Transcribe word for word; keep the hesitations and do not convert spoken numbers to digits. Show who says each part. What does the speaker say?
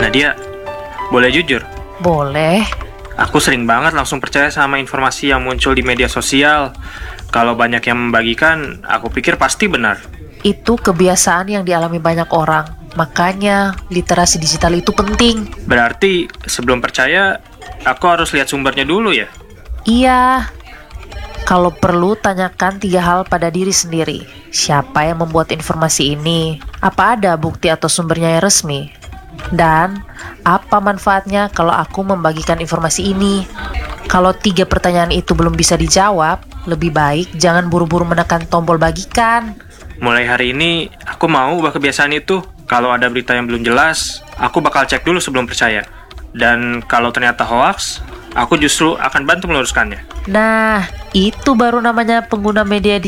Speaker 1: Nadia, boleh jujur?
Speaker 2: Boleh.
Speaker 1: Aku sering banget langsung percaya sama informasi yang muncul di media sosial. Kalau banyak yang membagikan, aku pikir pasti benar.
Speaker 2: Itu kebiasaan yang dialami banyak orang. Makanya literasi digital itu penting.
Speaker 1: Berarti sebelum percaya, aku harus lihat sumbernya dulu ya?
Speaker 2: Iya. Kalau perlu, tanyakan tiga hal pada diri sendiri. Siapa yang membuat informasi ini? Apa ada bukti atau sumbernya yang resmi? Dan apa manfaatnya kalau aku membagikan informasi ini? Kalau tiga pertanyaan itu belum bisa dijawab, lebih baik jangan buru-buru menekan tombol bagikan.
Speaker 1: Mulai hari ini, aku mau ubah kebiasaan itu. Kalau ada berita yang belum jelas, aku bakal cek dulu sebelum percaya. Dan kalau ternyata hoaks, aku justru akan bantu meluruskannya.
Speaker 2: Nah, itu baru namanya pengguna media